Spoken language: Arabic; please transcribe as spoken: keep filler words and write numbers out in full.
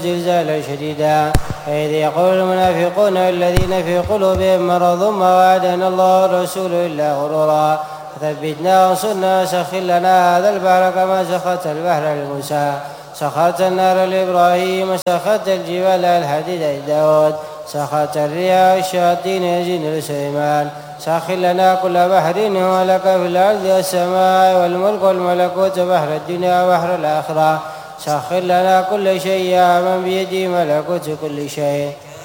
زلزالا شديدا إذ يقول المنافقون الذين في قلوبهم مرض ما وعدنا الله والرسول إلا غرورا ثبتنا وانصرنا سخر لنا هذا البحر كما سخرت البحر لموسى سخرت النار لإبراهيم سخرت الجبال الحديد لداود سخرت الرياح والشياطين يزن لسليمان سخر لنا كل بحر هو لك في الأرض والسماء والملك والملكوت بحر الدنيا وبحر الآخرة سخر لنا كل شيء يا من بيده ملكوت كل شيء